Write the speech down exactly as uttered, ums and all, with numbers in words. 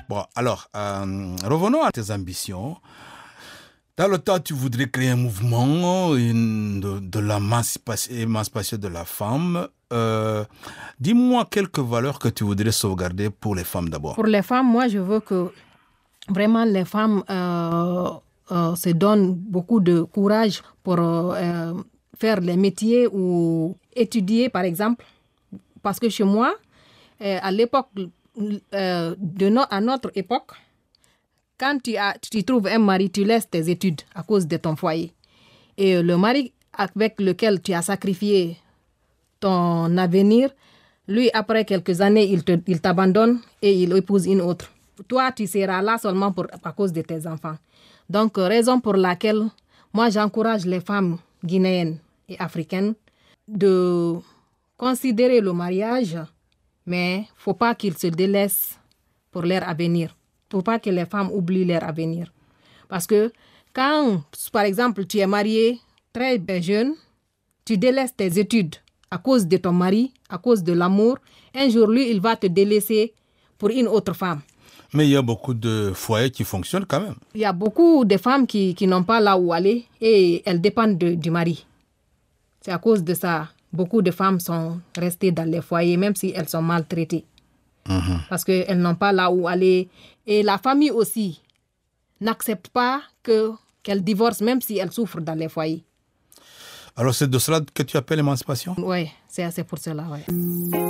Bon, alors, euh, revenons à tes ambitions. Dans le temps, tu voudrais créer un mouvement une, de, de l'émancipation de la femme. Euh, dis-moi quelques valeurs que tu voudrais sauvegarder pour les femmes d'abord. Pour les femmes, moi, je veux que vraiment les femmes euh, euh, se donnent beaucoup de courage pour euh, faire les métiers ou étudier, par exemple. Parce que chez moi, euh, à l'époque, euh, de no- à notre époque, quand tu, as, tu trouves un mari, tu laisses tes études à cause de ton foyer. Et le mari avec lequel tu as sacrifié ton avenir, lui, après quelques années, il, te, il t'abandonne et il épouse une autre. Toi, tu seras là seulement pour, à cause de tes enfants. Donc, raison pour laquelle moi, j'encourage les femmes guinéennes et africaines de considérer le mariage, mais il ne faut pas qu'ils se délaissent pour leur avenir. Il ne faut pas que les femmes oublient leur avenir. Parce que quand, par exemple, tu es marié très jeune, tu délaisses tes études à cause de ton mari, à cause de l'amour, un jour, lui, il va te délaisser pour une autre femme. Mais il y a beaucoup de foyers qui fonctionnent quand même. Il y a beaucoup de femmes qui, qui n'ont pas là où aller et elles dépendent de, du mari. C'est à cause de ça. Beaucoup de femmes sont restées dans les foyers, même si elles sont maltraitées. Mmh. Parce qu'elles n'ont pas là où aller. Et la famille aussi n'accepte pas que, qu'elles divorcent, même si elles souffrent dans les foyers. Alors c'est de cela que tu appelles l'émancipation? Oui, c'est, c'est pour cela, oui.